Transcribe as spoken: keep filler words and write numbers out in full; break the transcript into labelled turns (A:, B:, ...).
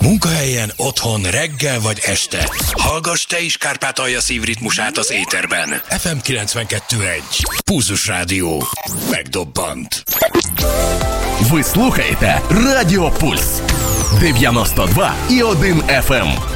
A: Munkahelyen, otthon, reggel vagy este. Hallgass te is Kárpátalja szívritmusát az éterben. ef em kilencvenkettő egy. Pulzus Rádió. Megdobbant.
B: Ви слухаєте Радіо Пульс дев'яносто два і один еф ем.